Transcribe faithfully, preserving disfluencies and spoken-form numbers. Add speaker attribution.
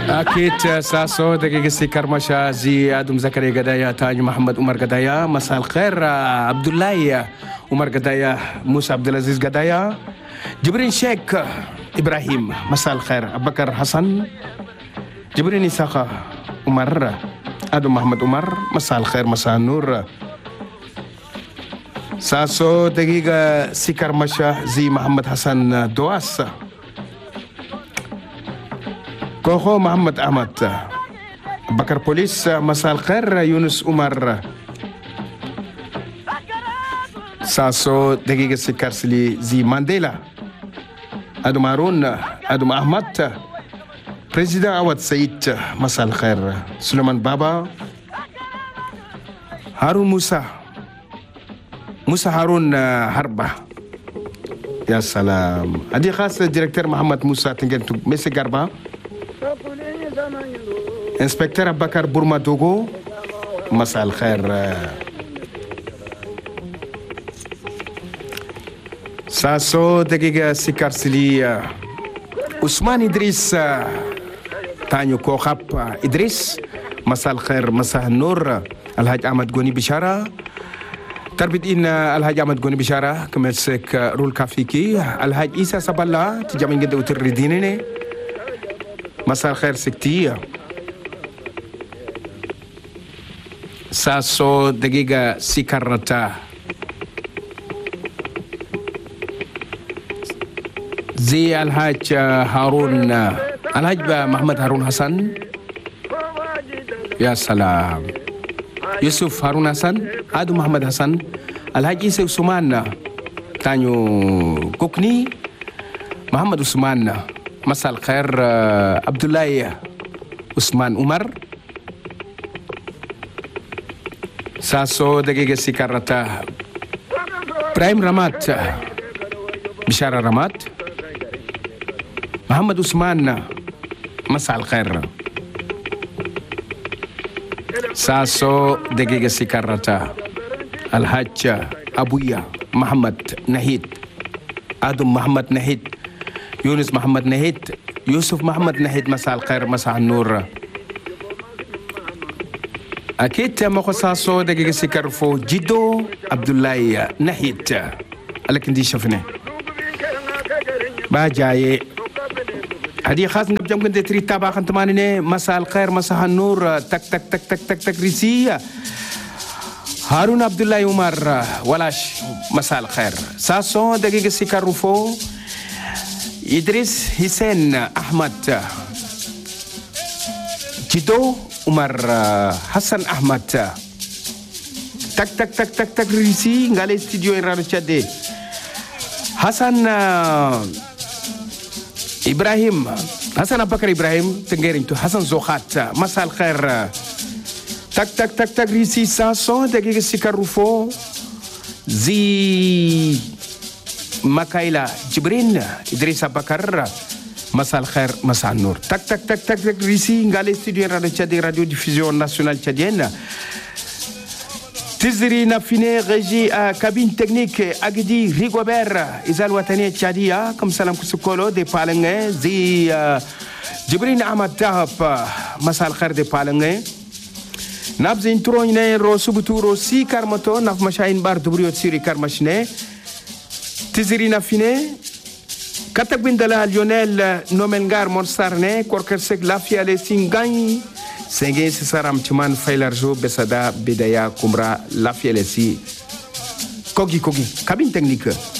Speaker 1: أكيد ساسو دقيقة سكر مشا زي آدم زكريا قدايا تاج محمد عمر قدايا مساء الخير عبد الله عمر قدايا موسى عبد العزيز قدايا جبرين شيخ إبراهيم مساء الخير أبو بكر حسن جبرين إسحاق عمر آدم محمد عمر مساء الخير مساء النور ساسو دقيقة سكر مشا زي محمد حسن دواس كوخو محمد أحمد بكر بوليس مساء الخير يونس عمر ساسو دقيقة سكر سلي زي مانديلا أدو مارون أدو أحمد بريزيدان عوض سيد مساء الخير سليمان بابا هارون موسى موسى هارون حربة يا سلام هذه خاصة ديريكتور محمد موسى تنجل ميسي غربا انسبكتور أبو بكر بورما دوغو مساء الخير ساسو دقيقة سكر سلي عثمان إدريس تانيو كوخاب إدريس مساء الخير مساء النور الحاج أحمد غوني بشارة تربيت إن الحاج أحمد غوني بشارة كمسك رول كافيكي الحاج إيسا سبالا تجامين جدا وتردينيني مساء الخير سكتي ساسو دقيقة سكرتا زي الحاج هارون الحاج محمد هارون حسن يا سلام يوسف هارون حسن آدم محمد حسن الحاج إيسا عثمان تانيو كوكني محمد عثمان مساء الخير عبد الله عثمان عمر ساسو دقيقة سكرتا برايم رمات بشارة رمات محمد عثمان مساء الخير ساسو دقيقة سكرتا الحاج أبويا محمد نهيد آدم محمد نهيد يونس محمد نهيد يوسف محمد نهيد مساء الخير مساء النور أكيد مخو ساسو دقيقة سكر فو جدو عبد الله نهيد لكن دي شفنا باجاي هذه خاص نبجم كنت تريد تابع خن تمانينه مساء الخير مساء النور تك تك تك تك تك تك ريسي هارون عبد الله عمر ولاش مساء الخير ساسو دقيقة سكر فو إدريس حسين أحمد جدو عمر حسن أحمد تك تك تك تك تك ريسي نغالي استديو إيرانو تشادي حسن إبراهيم حسن أبو بكر إبراهيم تنجرين تو حسن زوخات مساء الخير تك تك تك تك ريسي ساسو دقيقة سكروفو زي مكايلا جبرين إدريس أبو بكر مساء الخير مساء النور تك تك تك تك تك ريسي نغالي استديو راديو تشادي راديو ديفيزيون ناسيونال تشاديين تزري نفيني غجي كابين تكنيك أجدي ريغوبير إذا الوطنية تشادية كم سلام كسكولو دي بالنغ زي جبرين أحمد دهب مساء الخير دي بالنغ نابزين تروني رو سبتو رو سي كارمتو نف مشاين بار دبريو تسيري كارمشني تزري نفيني كتك بين دلا ليونيل نومنغار مونستارني كوركرسك لافيا لسينغاني سنجين سسرام تمان فايلرجو بسدا بدايا كمرا لافيا لسي كوغي كوغي كابين تكنيك